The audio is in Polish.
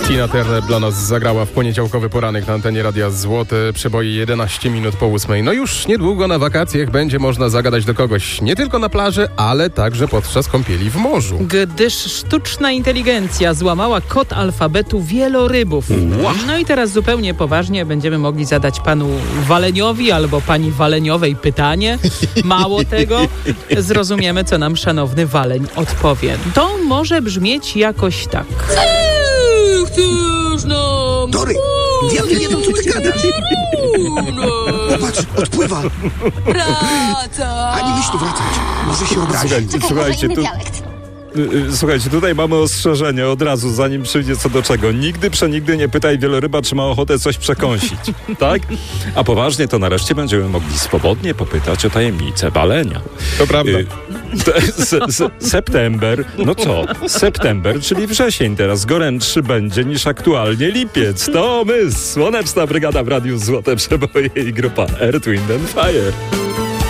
Tina Turner dla nas zagrała w poniedziałkowy poranek na antenie Radia Złote. Przeboje 11 minut po 8. No już niedługo na wakacjach będzie można zagadać do kogoś. Nie tylko na plaży, ale także podczas kąpieli w morzu. Gdyż sztuczna inteligencja złamała kod alfabetu wielorybów. No i teraz zupełnie poważnie będziemy mogli zadać panu Waleniowi albo pani Waleniowej pytanie. Mało tego, zrozumiemy, co nam szanowny Waleń odpowie. To może brzmieć jakoś tak. Chcesz nam... Dory, diabli wiedzą, co ty gadasz. Popatrz, odpływa. Wraca! Ani myśl tu wracać. Może się obrazić. Słuchajcie, tutaj mamy ostrzeżenie od razu, zanim przyjdzie co do czego. Nigdy przenigdy nie pytaj wieloryba, czy ma ochotę coś przekąsić, tak? A poważnie to nareszcie będziemy mogli swobodnie popytać o tajemnicę walenia. To prawda. September, no co? September, czyli wrzesień teraz gorętszy będzie niż aktualnie lipiec. To my, Słoneczna Brygada w Radiu Złote Przeboje i grupa Earth, Wind & Fire.